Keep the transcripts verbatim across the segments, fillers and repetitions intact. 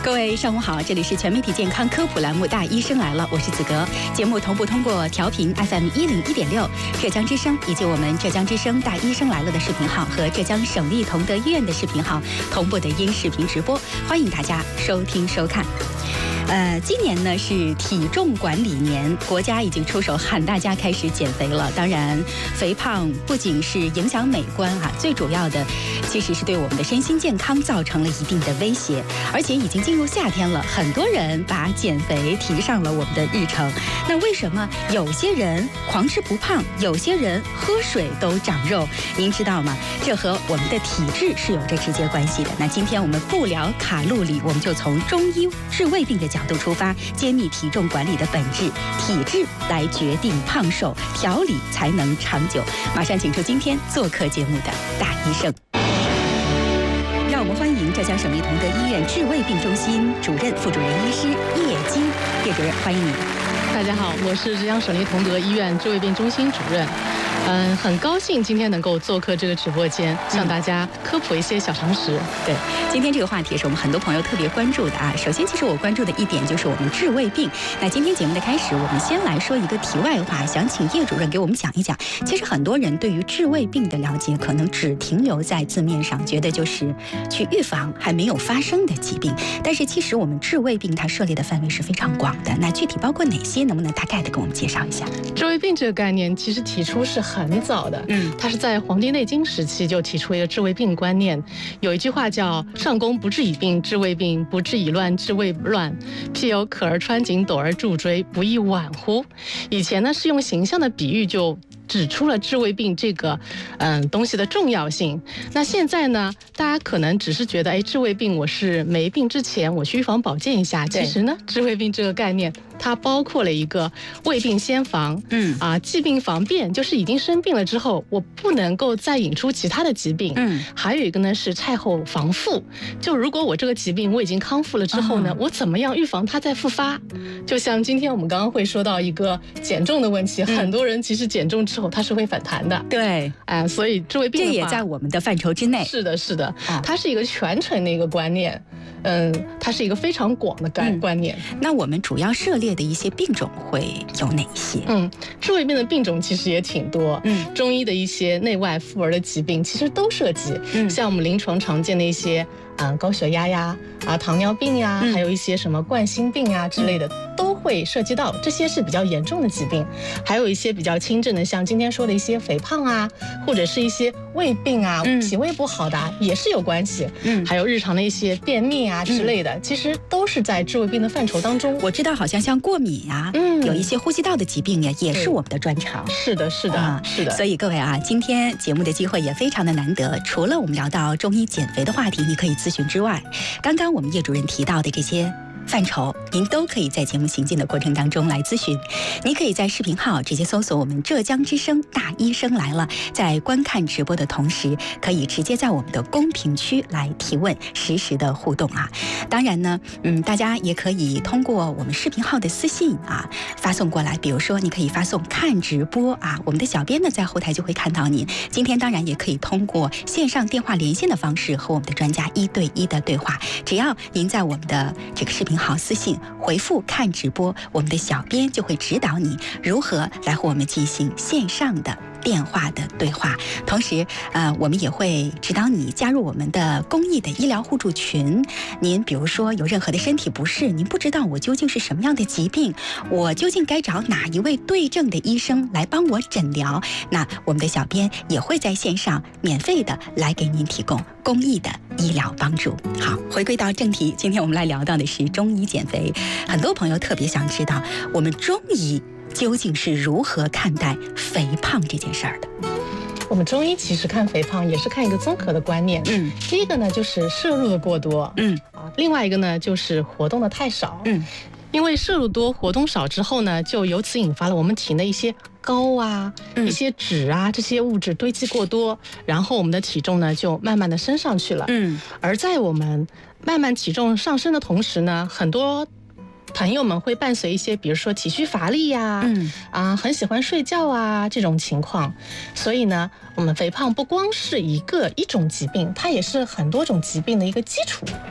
各位上午好，这里是全媒体健康科普栏目《大医生来了》，我是子格。节目同步通过调频 F M 一零一点六、浙江之声以及我们浙江之声《大医生来了》的视频号和浙江省立同德医院的视频号同步的音视频直播，欢迎大家收听收看。呃，今年呢是体重管理年，国家已经出手喊大家开始减肥了。当然，肥胖不仅是影响美观啊，最主要的其实是对我们的身心健康造成了一定的威胁。而且已经进入夏天了，很多人把减肥提上了我们的日程。那为什么有些人狂吃不胖，有些人喝水都长肉？您知道吗？这和我们的体质是有着直接关系的。那今天我们不聊卡路里，我们就从中医治胃病的角度出发，揭秘体重管理的本质，体质来决定胖瘦，调理才能长久。马上请出今天做客节目的大医生，让我们欢迎浙江省立同德医院治胃病中心主任、副主任医师叶金叶主任，欢迎你。 大家好，我是浙江省立同德医院治胃病中心主任。嗯，很高兴今天能够做客这个直播间，向大家科普一些小常识。 对，今天这个话题是我们很多朋友特别关注的啊。首先，其实我关注的一点就是我们治胃病。那今天节目的开始，我们先来说一个题外话，想请叶主任给我们讲一讲。其实很多人对于治胃病的了解，可能只停留在字面上，觉得就是去预防还没有发生的疾病。但是其实我们治胃病它涉猎的范围是非常广的。那具体包括哪些？能不能大概的跟我们介绍一下？ 治胃病这个概念其实提出是很早的，嗯，它是在《黄帝内经》时期就提出一个治胃病观念。有一句话叫“上工不治已病治胃病，不治已乱治胃乱。譬有可而穿井，陡而助锥，不亦晚乎？”以前呢是用形象的比喻就指出了治胃病这个嗯东西的重要性。那现在呢，大家可能只是觉得，哎，治胃病我是没病之前我去预防保健一下。其实呢，治胃病这个概念，它包括了一个未病先防，嗯啊，既病防变，就是已经生病了之后，我不能够再引出其他的疾病。嗯，还有一个呢是菜后防复，就如果我这个疾病我已经康复了之后呢，哦、我怎么样预防它再复发？就像今天我们刚刚会说到一个减重的问题，嗯、很多人其实减重之后它是会反弹的。 对， 哎、呃，所以治胃病的话， 这也在我们的范畴之内。 是的，是的，啊、它是一个全程的一个观念。嗯，它是一个非常广的概观念。 嗯、那我们主要涉猎的一些病种会有哪些？ 嗯，治胃病的病种其实也挺多。嗯，中医的一些内外妇儿的疾病其实都涉及。嗯，像我们临床常见的一些啊、呃、高血压呀、啊糖尿病呀，嗯、还有一些什么冠心病呀之类的。嗯都会涉及到，这些是比较严重的疾病，还有一些比较轻症的，像今天说的一些肥胖啊，或者是一些胃病啊，嗯、脾胃不好的、啊、也是有关系。嗯，还有日常的一些便秘啊之类的，嗯、其实都是在治胃病的范畴当中。 我知道，好像像过敏啊，嗯，有一些呼吸道的疾病呀，也是我们的专长。 是的，是的，啊、是的。 所以各位啊，今天节目的机会也非常的难得。除了我们聊到中医减肥的话题，你可以咨询之外，刚刚我们叶主任提到的这些范畴，您都可以在节目行进的过程当中来咨询。您可以在视频号直接搜索我们浙江之声大医生来了，在观看直播的同时，可以直接在我们的公屏区来提问，实时的互动啊。当然呢，嗯，大家也可以通过我们视频号的私信啊发送过来，比如说你可以发送看直播啊，我们的小编呢在后台就会看到您。今天当然也可以通过线上电话连线的方式和我们的专家一对一的对话，只要您在我们的这个视频好私信回复看直播，我们的小编就会指导你如何来和我们进行线上的电话的对话。同时呃，我们也会指导你加入我们的公益的医疗互助群。您比如说有任何的身体不适，您不知道我究竟是什么样的疾病，我究竟该找哪一位对症的医生来帮我诊疗，那我们的小编也会在线上免费的来给您提供公益的医疗帮助。好，回归到正题，今天我们来聊到的是中医减肥。很多朋友特别想知道，我们中医究竟是如何看待肥胖这件事儿的？ 我们中医其实看肥胖也是看一个综合的观念。嗯，第一个呢就是摄入的过多，嗯啊，另外一个呢就是活动的太少。嗯，因为摄入多活动少之后呢，就由此引发了我们体内一些膏啊、嗯、一些脂啊这些物质堆积过多，然后我们的体重呢就慢慢的升上去了。嗯，而在我们慢慢体重上升的同时呢，很多朋友们会伴随一些比如说体虚乏力呀、啊，嗯啊很喜欢睡觉啊这种情况。所以呢，我们肥胖不光是一个一种疾病，它也是很多种疾病的一个基础。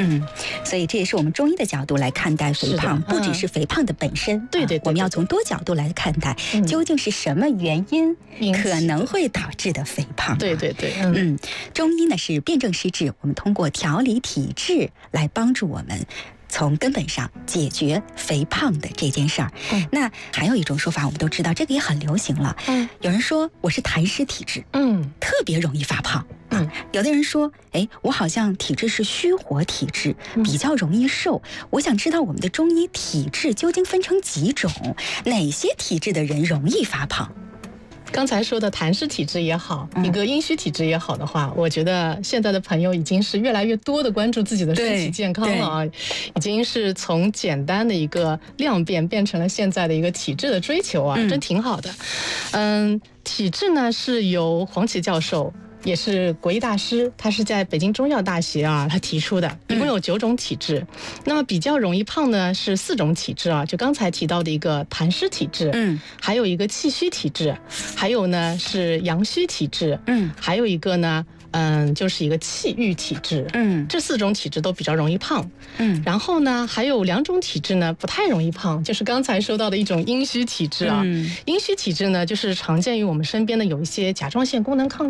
嗯，所以这也是我们中医的角度来看待肥胖，不只是肥胖的本身。 对对， 我们要从多角度来看待，究竟是什么原因可能会导致的肥胖。 对对对， 嗯，中医呢是辨证施治，我们通过调理体质来帮助我们从根本上解决肥胖的这件事儿。嗯，那还有一种说法，我们都知道，这个也很流行了。嗯，有人说我是痰湿体质，嗯，特别容易发胖。嗯，有的人说，哎，我好像体质是虚火体质，比较容易瘦。嗯、我想知道我们的中医体质究竟分成几种，哪些体质的人容易发胖？ 刚才说的痰湿体质也好，一个阴虚体质也好的话，我觉得现在的朋友已经是越来越多的关注自己的身体健康了啊，已经是从简单的一个量变变成了现在的一个体质的追求啊，嗯、真挺好的。嗯，体质呢是由黄芪教授，也是国医大师，他是在北京中药大学啊，他提出的，一共有九种体质。嗯、那么比较容易胖呢是四种体质啊，就刚才提到的一个痰湿体质，嗯，还有一个气虚体质，还有呢是阳虚体质，嗯，还有一个呢。嗯，就是一个气郁体质，嗯，这四种体质都比较容易胖，嗯，然后呢，还有两种体质呢不太容易胖，就是刚才说到的一种阴虚体质啊，嗯、阴虚体质呢，就是常见于我们身边的有一些甲状腺功能亢